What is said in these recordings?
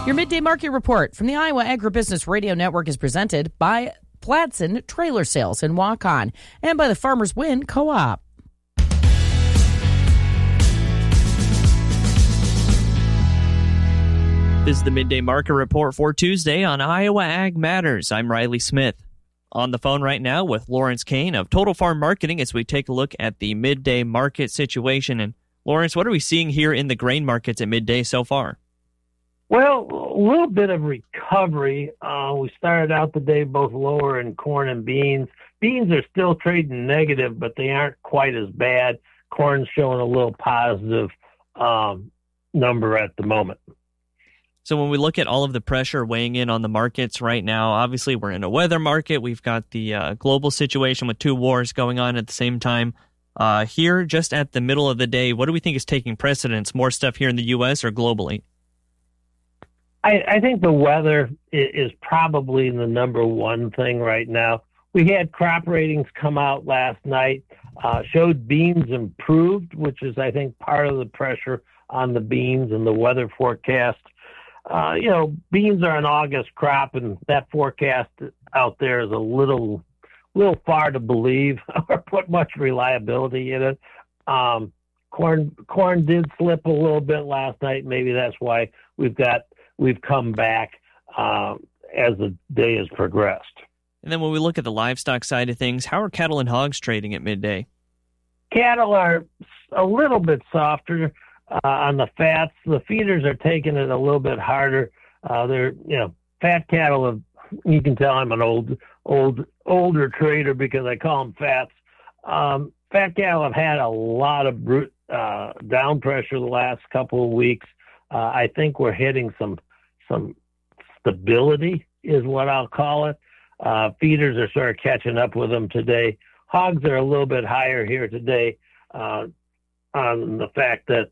Your Midday Market Report from the Iowa Agribusiness Radio Network is presented by Pladsen Trailer Sales in Waukon and by the Farmers Win Co-op. This is the Midday Market Report for Tuesday on Iowa Ag Matters. I'm Riley Smith. On the phone right now with Lawrence Kane of Total Farm Marketing as we take a look at the midday market situation. And Lawrence, what are we seeing here in the grain markets at midday so far? Well, a little bit of recovery. We started out the day both lower in corn and beans. Beans are still trading negative, but they aren't quite as bad. Corn's showing a little positive number at the moment. So when we look at all of the pressure weighing in on the markets right now, obviously we're in a weather market. We've got the global situation with two wars going on at the same time. Here, just at the middle of the day, what do we think is taking precedence? More stuff here in the U.S. or globally? I think the weather is probably the number one thing right now. We had crop ratings come out last night, showed beans improved, which is, I think, part of the pressure on the beans and the weather forecast. Beans are an August crop, and that forecast out there is a little far to believe or put much reliability in it. Corn did slip a little bit last night. Maybe that's why we've come back as the day has progressed. And then when we look at the livestock side of things, how are cattle and hogs trading at midday? Cattle are a little bit softer on the fats. The feeders are taking it a little bit harder. Fat cattle, you can tell I'm an older trader because I call them fats. Fat cattle have had a lot of down pressure the last couple of weeks. I think we're hitting some stability is what I'll call it. Feeders are sort of catching up with them today. Hogs are a little bit higher here today on the fact that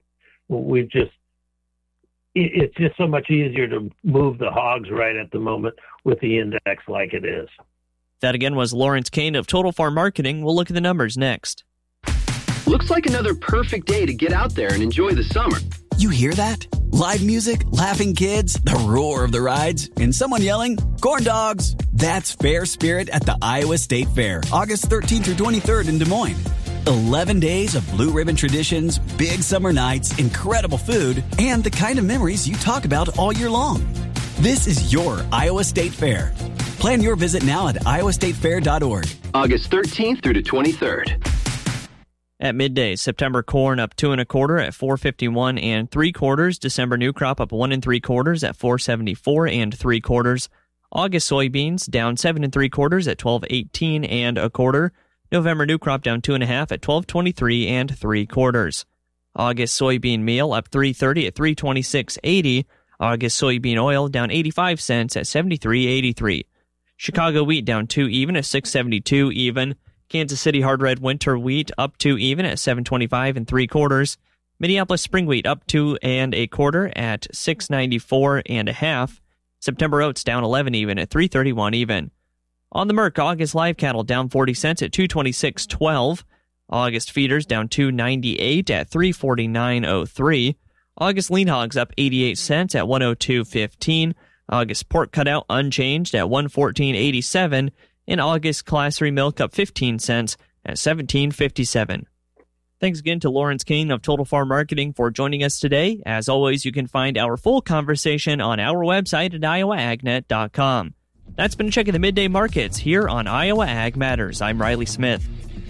it's just so much easier to move the hogs right at the moment with the index like it is. That again was Lawrence Kane of Total Farm Marketing. We'll look at the numbers next. Looks like another perfect day to get out there and enjoy the summer. You hear that? Live music, laughing kids, the roar of the rides, and someone yelling, "Corn dogs!" That's Fair Spirit at the Iowa State Fair, August 13th through 23rd in Des Moines. 11 days of blue ribbon traditions, big summer nights, incredible food, and the kind of memories you talk about all year long. This is your Iowa State Fair. Plan your visit now at iowastatefair.org. August 13th through the 23rd. At midday, September corn up 2 1/4 at 4.51 3/4. December new crop up 1 3/4 at 4.74 3/4. August soybeans down 7 3/4 at 12.18 1/4. November new crop down 2 1/2 at 12.23 3/4. August soybean meal up 3.30 at 3.26.80. August soybean oil down 85 cents at 73.83. Chicago wheat down 2 even at 6.72 even. Kansas City hard red winter wheat up 2 even at 7.25 3/4. Minneapolis spring wheat up 2 1/4 at 6.94 1/2. September oats down 11 even at 3.31 even. On the Merc, August live cattle down 40 cents at 226.12. August feeders down 2.98 at 3.49.03. August lean hogs up 88 cents at 102.15. August pork cutout unchanged at 114.87. And August Class 3 milk up 15 cents at 17.57. Thanks again to Lawrence Kane of Total Farm Marketing for joining us today. As always, you can find our full conversation on our website at iowaagnet.com. That's been a check of the midday markets here on Iowa Ag Matters. I'm Riley Smith.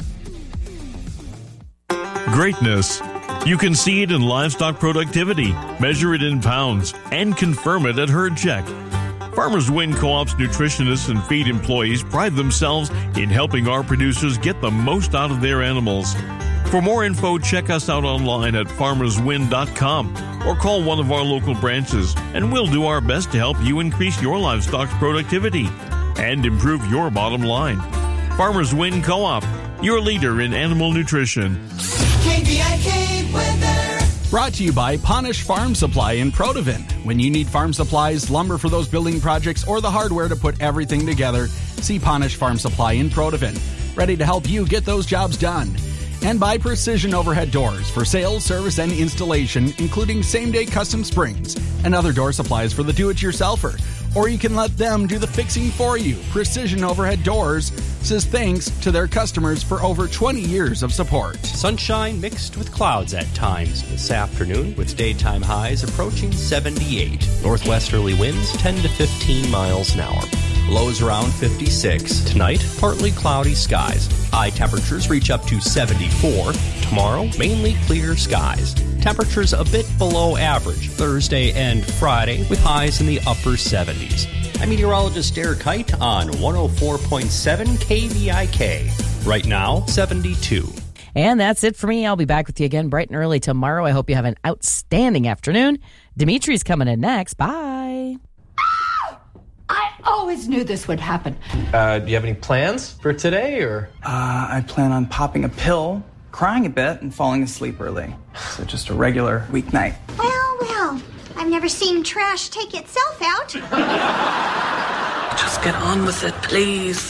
Greatness. You can see it in livestock productivity, measure it in pounds, and confirm it at Herd Check. Farmers Win Co-op's nutritionists and feed employees pride themselves in helping our producers get the most out of their animals. For more info, check us out online at farmerswin.com or call one of our local branches, and we'll do our best to help you increase your livestock's productivity and improve your bottom line. Farmers Win Co-op, your leader in animal nutrition. KVIK weather. Brought to you by Ponish Farm Supply in Protivin. When you need farm supplies, lumber for those building projects, or the hardware to put everything together, see Ponish Farm Supply in Protivin. Ready to help you get those jobs done. And by Precision Overhead Doors for sales, service, and installation, including same-day custom springs and other door supplies for the do-it-yourselfer. Or you can let them do the fixing for you. Precision Overhead Doors says thanks to their customers for over 20 years of support. Sunshine mixed with clouds at times this afternoon, with daytime highs approaching 78. Northwesterly winds 10 to 15 miles an hour. Lows around 56. Tonight, partly cloudy skies. High temperatures reach up to 74. Tomorrow, mainly clear skies. Temperatures a bit below average Thursday and Friday, with highs in the upper 70s. I'm meteorologist Derek Height on 104.7 KVIK. Right now, 72. And that's it for me. I'll be back with you again bright and early tomorrow. I hope you have an outstanding afternoon. Dimitri's coming in next. Bye. I always knew this would happen. Do you have any plans for today, or? I plan on popping a pill, crying a bit, and falling asleep early. So just a regular weeknight. Well, I've never seen trash take itself out. Just get on with it, please.